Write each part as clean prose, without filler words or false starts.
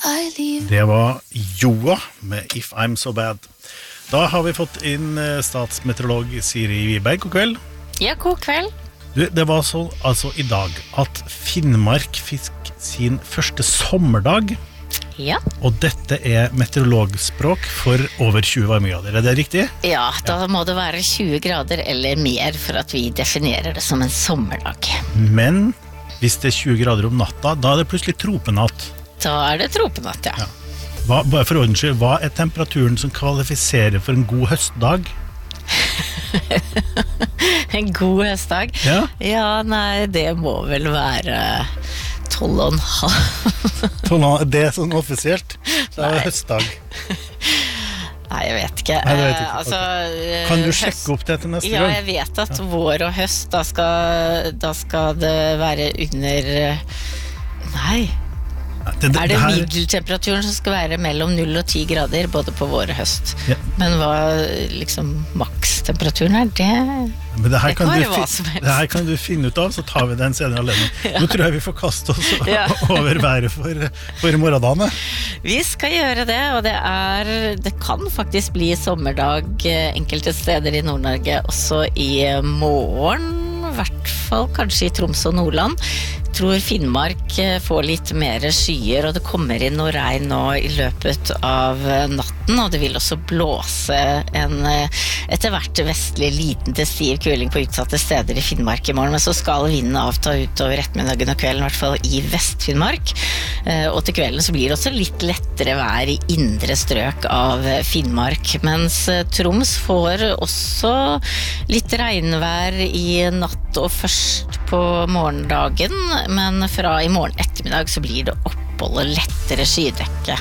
Det var Joa med If I'm So Bad. Da har vi fått inn statsmeteorolog Siri Wiberg. God kveld. Ja, god kveld. Det var så, altså i dag at Finnmark fikk sin første sommerdag. Ja. Og dette meteorologspråk for over 20 varmegrader. Det riktig? Ja, da må det være 20 grader eller mer for at vi definerer det som en sommerdag. Men hvis det 20 grader om natta, da det plutselig tropenatt. Da det tropenatt, ja. Bare for ordens skyld, hva temperaturen som kvalifiserer for en god høstdag? En god høstdag? Ja. Ja, nei, det må vel være 12,5. 12,5, det sånn offisielt? Det høstdag. Nei, jeg vet ikke. Nei, du vet ikke. Altså, kan du sjekke opp det til neste gang? Ja, jeg vet at vår og høst, da skal det være under... Nei... det middeltemperaturen som skal være mellom 0 og 10 grader både på vår og høst? Ja. Men hva liksom makstemperaturen det men det her kan du finne ut av, så tar vi den senere alene. Ja. Nå tror jeg vi får kaste oss over været for morgendagen. Vi skal gjøre det, og det kan faktisk bli sommerdag enkelte steder i Nord-Norge også i morgen, i hvert fall kanskje i Troms og Nordland. Jeg tror Finnmark får litt mer skyer, og det kommer inn noe regn nå i løpet av natten, og det vil også blåse en etter hvert vestlig liten til stiv kuling på utsatte steder i Finnmark i morgen, men så skal vinden avta utover ettermiddagen og kvelden, i hvert fall i Vest-Finnmark, og til kvelden så blir det også litt lettere vær i indre strøk av Finnmark, mens Troms får også litt regnvær i natt og først på morgendagen, men fra i morgen ettermiddag så blir det opphold og lettere skydekke.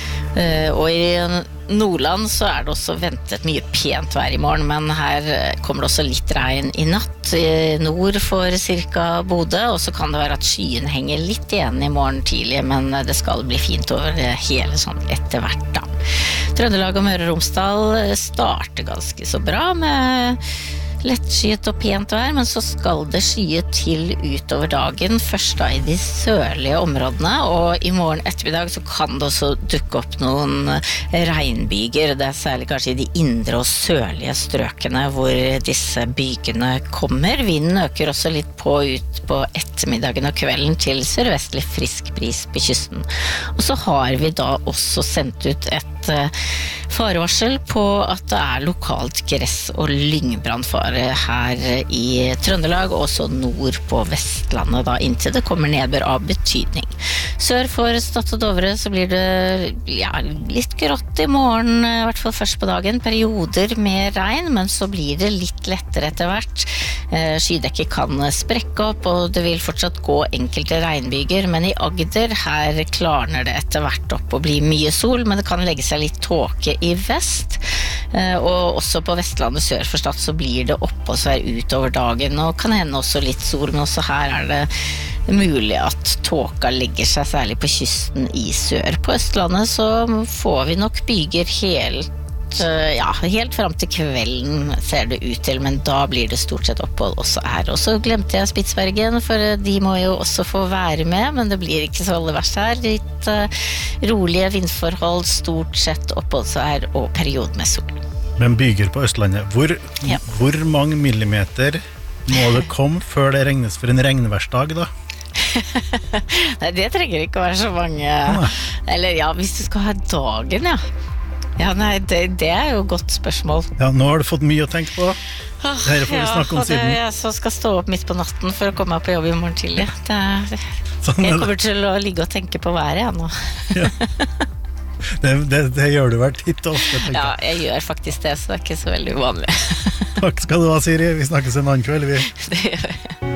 Og i Nordland så det også ventet mye pent vær i morgen, men her kommer det også litt regn i natt. Nord for cirka Bodø, og så kan det være at skyen henger litt igjen i morgen tidlig, men det skal bli fint over det hele sånn etter hvert da. Trøndelag og Møre og Romsdal starter ganske så bra med lettskyet og pent vær, men så skal det skye til utover dagen, først da i de sørlige områdene, og i morgen ettermiddag så kan det også dukke opp noen regnbyger. Det særlig kanskje i de indre og sørlige strøkene hvor disse bygene kommer. Vinden øker også litt ut på ettermiddagen og kvelden til sørvestlig frisk bris på kysten. Og så har vi da også sendt ut et farevarsel på at det lokalt gress- og lyngbrannfare her i Trøndelag, og også nord på Vestlandet da, inntil det kommer nedbør av betydning. Sør for Stad og Dovre så blir det litt grått i morgen, i hvert fall først på dagen, perioder med regn, men så blir det litt lettere etter hvert. Skydekket kan sprekke opp, og det vil fortsatt gå enkelte regnbyger, men i Agder her klarner det etter hvert opp og blir mye sol, men det kan legge seg litt tåke i vest, og også på Vestlandet sør for Stad så blir det oppholdsvær utover dagen, og kan hende også litt sol, men også her det mulig at tåka legger seg særlig på kysten i sør. På Østlandet så får vi nok byger helt frem til kvelden ser det ut til, men da blir det stort sett opphold også her. Og så glemte jeg Spitsbergen, for de må jo også få være med, men det blir ikke så aller verst her. Litt rolige vindforhold, stort sett oppholdsvær og periode med sol. Men byger på Østlandet, hvor mange millimeter må det komme før det regnes for en regnværsdag da? Nei, det trenger ikke være så mange. Eller hvis du skal ha dagen, Ja, nei, det jo et godt spørsmål. Ja, nå har du fått mye å tenke på. Dette får vi snakke om siden. Jeg så skal stå opp midt på natten for å komme meg på jobb i morgen tidlig. Jeg kommer til å ligge og tenke på været nå. Ja. Det gjør du vel titt og ofte, tenker jeg. Ja, jeg gjør faktisk det, så det ikke så veldig uvanlig. Takk skal du ha, Siri. Vi snakkes en annen kveld, vi. Det gjør vi.